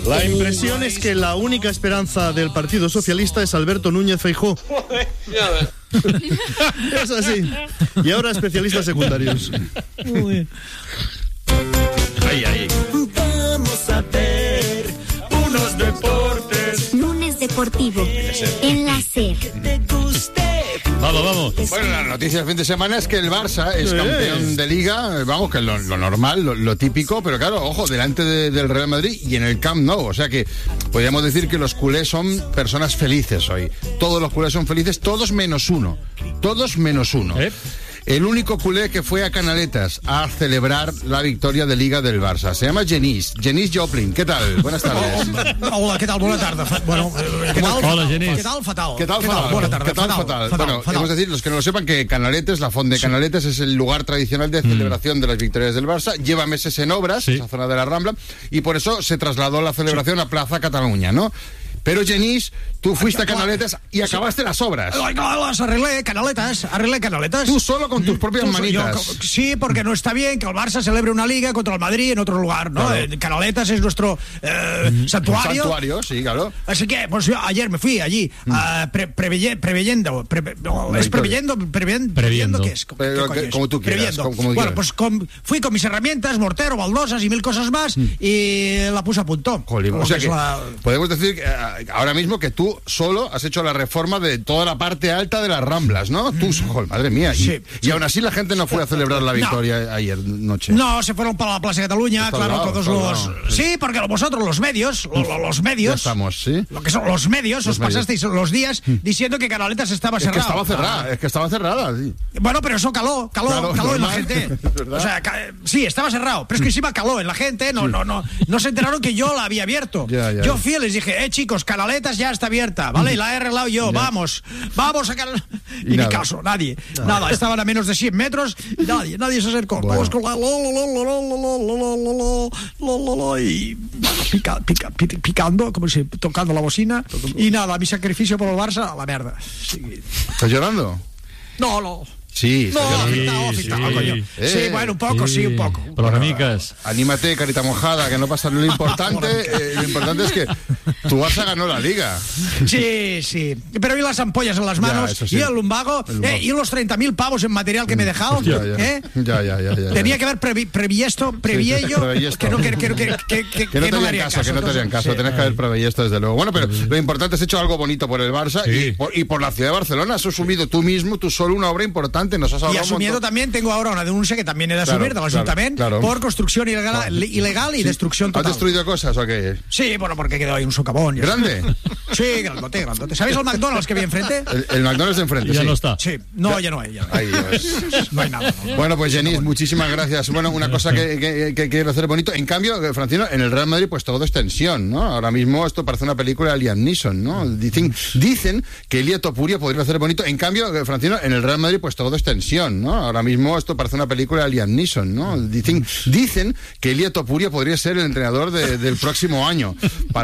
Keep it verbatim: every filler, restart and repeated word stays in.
La impresión es que la única esperanza del Partido Socialista es Alberto Núñez Feijóo. Es así. Y ahora especialistas secundarios. Muy bien. Ay, ay. Vamos a ver unos deportes. Lunes Deportivo en la SER. Vamos, vamos. Bueno, la noticia del fin de semana es que el Barça es Sí. campeón de Liga, vamos, que es lo, lo normal, lo, lo típico, pero claro, ojo, delante de- del Real Madrid y en el Camp Nou, o sea que podríamos decir que los culés son personas felices hoy. Todos los culés son felices, todos menos uno. Todos menos uno. ¿Eh? El único culé que fue a Canaletas a celebrar la victoria de Liga del Barça. Se llama Genís, Genís Joplin. ¿Qué tal? Buenas tardes. Hola, què tal? Bona tarda. Fa- Bueno, eh, què tal? Hola, Genís. Què tal? Fatal. ¿Qué tal, fatal? Bona tarda. ¿Qué tal, fatal? fatal? Fatal, Bueno, fatal. hemos de decir, los que no lo sepan, que Canaletes, la Font de Canaletes, es el lugar tradicional de celebración de las victorias del Barça. Lleva meses en obras, Sí. esa zona de la Rambla, y por eso se trasladó la celebración a Plaza Cataluña, ¿no? Pero, Genís, tú fuiste a Canaletas y acabaste las obras. Ay, no, las arreglé, canaletas, arreglé canaletas. Tú solo con tus propias Tú- manitas. yo, co- sí, porque no está bien que el Barça celebre una liga contra el Madrid en otro lugar, ¿no? Claro. Eh, Canaletas es nuestro eh, santuario. Santuario, sí, claro. Así que, pues yo ayer me fui allí, a pre- preveye- preveyendo, pre- no, Una es victoria. preveyendo, previendo, Previendo. ¿qué es? ¿Qué Pero coño que- es? como tú quieras, Previendo. como- como bueno, quieras. pues con- fui con mis herramientas, mortero, baldosas y mil cosas más, y la puse a punto. Jolín, Como o sea que que es la- podemos decir que, eh, ahora mismo que tú solo has hecho la reforma de toda la parte alta de las Ramblas, ¿no? Tú, joder, madre mía. Y, Sí, y aún así la gente no fue a celebrar la victoria ayer noche. No, se fueron para la Plaza de Cataluña, Está claro, al lado, todos está al los... lado, Sí, porque vosotros, los medios, lo- lo- los Ya medios... estamos, ¿sí? Lo que son los medios, Los os medios. pasasteis los días diciendo que Canaletas estaba Es que cerrado. estaba cerrada, es que estaba cerrada, sí. Bueno, pero eso caló, caló, Claro, caló en la normal, gente. es verdad. O sea, ca- sí, estaba cerrado, pero es que encima caló en la gente, no, no, no, no se enteraron que yo la había abierto. Ya, ya, yo ya. fui y les dije, eh, chicos, Canaletas ya está abierta, ¿vale? Y la he arreglado yo, vamos, vamos a Canaletas. Y, Y ni nada. caso, nadie, nada, estaban a menos de cien metros, y nadie, nadie se acercó. Bueno. Vamos con la... lo, lo, lo, lo, lo, lo, lo, lo, lo, lo, lo, lo, y pica, pica, pica- picando, como si tocando la bocina, y nada, mi sacrificio por el Barça, a la mierda. Sí. ¿Estás llorando? No, no. Sí, No, estás llorando. afectado, afectado, sí. coño. Eh, Sí, bueno, un poco, sí, un poco. Por las amicas. Anímate, carita mojada, que no pasa nada. Lo importante, eh, lo importante es que tu Barça ganó la Liga. Sí, sí. Pero y las ampollas en las manos, eso sí. y el lumbago, El lumbago. eh, y los treinta mil pavos en material que me he dejado. Ya, ya. ¿eh? Ya, ya, ya, ya, ya. Tenía que haber previ, previesto, previeyo, previesto. que no, que, que, que, que, que, Que no te me harían haría caso, que no te harían entonces, caso. sí. Tenés que haber previsto esto, desde luego. Bueno, pero lo importante es hecho algo bonito por el Barça Sí. y, por, y por la ciudad de Barcelona. Has asumido tú mismo, tú solo, una obra importante. Nos has Y ahorrado un asumiendo montón. también, tengo ahora una denuncia que también he de Claro, asumir del claro, Ayuntamiento claro. por construcción ilegal, ilegal y destrucción ¿Has total. destruido cosas o qué? Sí, bueno, porque quedó ahí un socavón. ya ¿Grande? está. Sí, grandote, grandote. ¿Sabéis el McDonald's que había enfrente? El, el McDonald's de enfrente, Ya sí. no está. Sí, no, ya no hay. Ya no hay. Ay, Dios. No hay nada. no. Bueno, pues Genís, muchísimas gracias. Bueno, una cosa que, que, que quiero hacer bonito. En cambio, Francino, en el Real Madrid, pues todo es tensión, ¿no? Ahora mismo esto parece una película de Liam Neeson, ¿no? Dicen, dicen que Elia Topuria podría hacer bonito. En cambio, Francino, en el Real Madrid, pues todo es tensión, ¿no? Ahora mismo esto parece una película de Liam Neeson, ¿no? Dicen, dicen que Elia Topuria podría ser el entrenador de- del próximo año.